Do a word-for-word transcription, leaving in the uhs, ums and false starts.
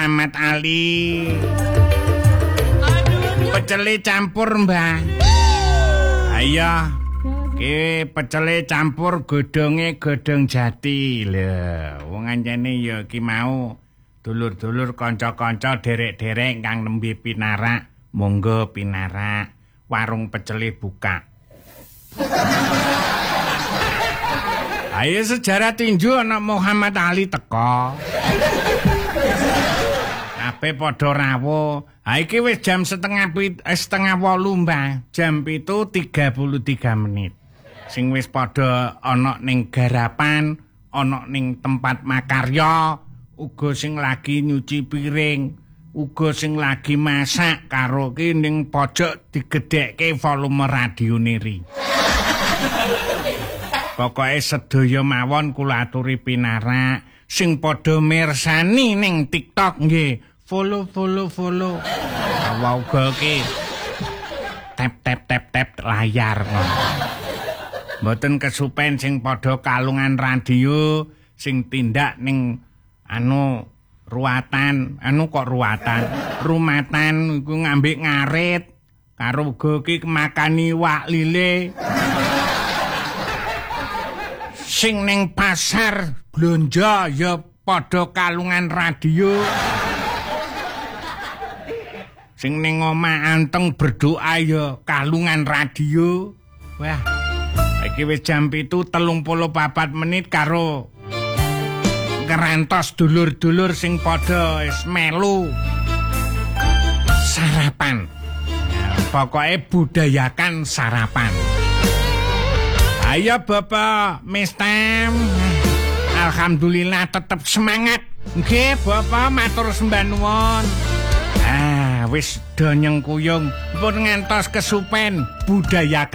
Muhammad Ali. Pecele campur, Mbah. Ayo. Ki pecele campur godhonge godhong jati. Lho, wong anjene ya ki mau dulur-dulur kanca-kanca derek-derek kang nembe pinarak, monggo pinarak. Warung pecele buka. Ayo sejarah tinju ana Muhammad Ali teko. Kabeh padha rawuh. Ha iki wis jam setengah pit, eh, setengah wolu, Mbah. Jam pitu tiga puluh tiga menit. Sing wis padha ana ning garapan, ana ning tempat makarya, uga sing lagi nyuci piring, uga sing lagi masak karo ki ning pojok digedhekke volume radione ri. Pokoke sedaya mawon kula aturi pinarak sing padha mirsani ning TikTok nggih. Follow follow follow. Awak uga ki tap tap tap tap layar. Mboten kesupen sing padha kalungan radio sing tindak ning anu ruatan, anu kok ruatan, rumatan iku ngambek ngarit karo uga ki makani wak lile. Sing ning pasar blonjo ya padha kalungan radio. Sing ning omah anteng berdoa ya kalungan radio. Wah, iki wis jam pitu telung puluh papat menit karo ngerantos dulur-dulur sing padha wis melu sarapan. Ya, pokoke budayakan sarapan. Ayo Bapak Mistem. Alhamdulillah tetep semangat. Nggih Bapak matur sembah nuwun. Ah, wis do nyengkuyung pun ngantos kesupen budayakan